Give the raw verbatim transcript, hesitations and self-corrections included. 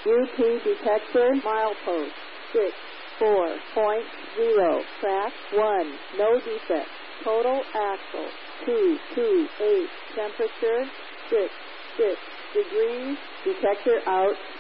U P detector milepost six four point zero. Track one. No defect. Total axle two two eight. Temperature six six degrees. Detector out.